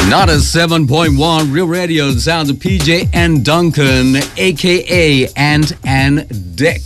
Not a 7.1 Real Radio, the sounds of PJ and Duncan, aka Ant and Dec.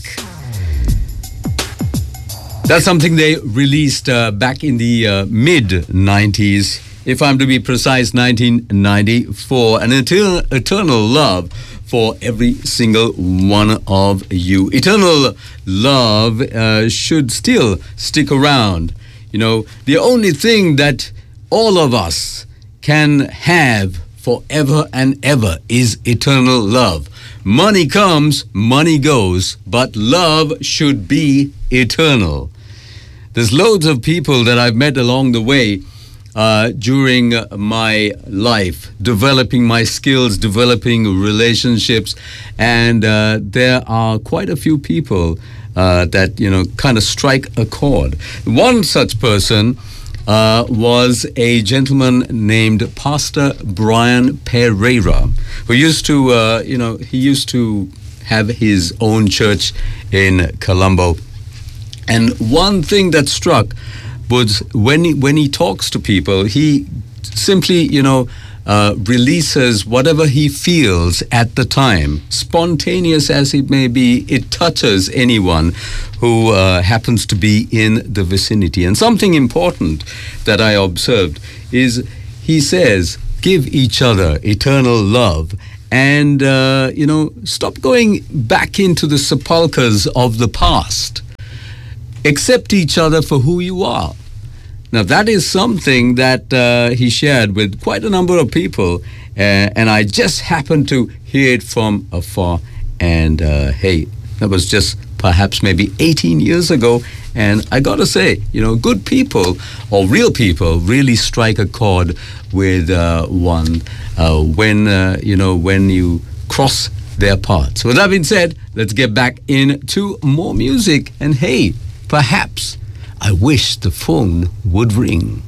That's something they released back in the mid-90s. If I'm to be precise, 1994. An eternal love for every single one of you. Eternal love should still stick around. You know, the only thing that all of us can have forever and ever is eternal love. Money comes, money goes, but love should be eternal. There's loads of people that I've met along the way during my life, developing my skills, developing relationships, and there are quite a few people that, you know, kind of strike a chord. One such person was a gentleman named Pastor Brian Pereira, who used to, he used to have his own church in Colombo. And one thing that struck was when he talks to people, he simply, releases whatever he feels at the time. Spontaneous as it may be, it touches anyone who happens to be in the vicinity. And something important that I observed is he says, give each other eternal love and, stop going back into the sepulchres of the past. Accept each other for who you are. Now, that is something that he shared with quite a number of people, and I just happened to hear it from afar. And, hey, that was just perhaps maybe 18 years ago, and I got to say, good people or real people really strike a chord with one when you cross their paths. With that being said, let's get back into more music, and hey, perhaps I wish the phone would ring.